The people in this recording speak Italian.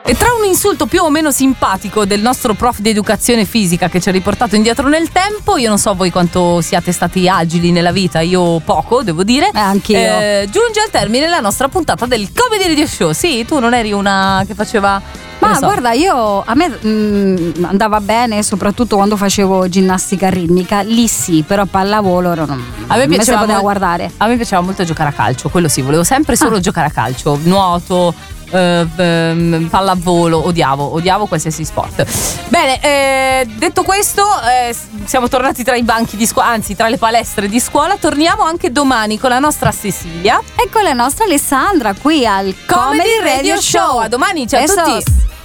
E tra un insulto più o meno simpatico del nostro prof di educazione fisica che ci ha riportato indietro nel tempo, io non so voi quanto siate stati agili nella vita, io poco, devo dire. Anch'io. Giunge al termine la nostra puntata del Comedy Radio Show. Sì, tu non eri una che faceva... Ma guarda, a me andava bene, soprattutto quando facevo ginnastica ritmica. Lì sì, però pallavolo non me si poteva guardare. A me piaceva molto giocare a calcio, quello sì, volevo sempre solo giocare a calcio, nuoto, pallavolo, odiavo qualsiasi sport. Bene, detto questo, siamo tornati tra i banchi di scuola, anzi tra le palestre di scuola. Torniamo anche domani con la nostra Cecilia e con la nostra Alessandra qui al Comedy Radio Show. A domani, ciao a tutti.